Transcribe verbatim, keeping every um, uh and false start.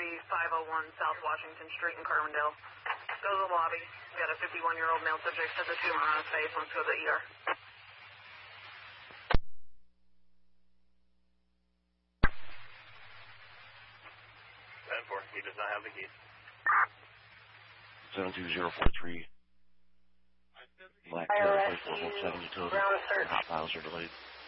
five oh one South Washington Street in Carbondale. Go to the lobby. Got a fifty-one-year-old male subject has a tumor on his face. Let's go to the E R. ten four, he does not have the keys. seven two zero four three. Black Terror, four one seven utility. Hot files are delayed.